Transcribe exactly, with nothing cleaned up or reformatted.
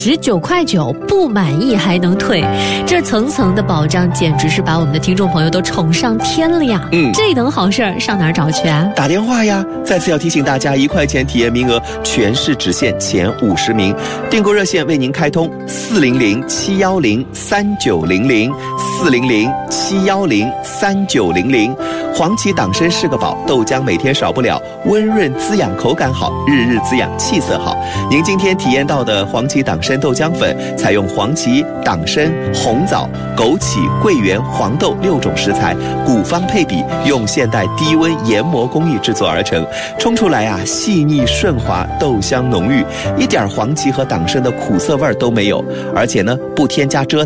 十九块九，不满意还能退，这层层的保障简直是把我们的听众朋友都宠上天了呀！嗯，这等好事儿上哪儿找去啊？ 打电话呀！再次要提醒大家，一块钱体验名额全市只限前五十名，订购热线为您开通四零零七幺零三九零零四零零七幺零三九零零。黄芪党参是个宝，豆浆每天少不了，温润滋养，口感好，日日滋养，气色好。您今天体验到的黄芪党参豆浆粉，采用黄芪、党参、红枣、枸杞、桂圆、黄豆六种食材，古方配比，用现代低温研磨工艺制作而成，冲出来啊，细腻顺滑，豆香浓郁，一点黄芪和党参的苦涩味都没有，而且呢，不添加蔗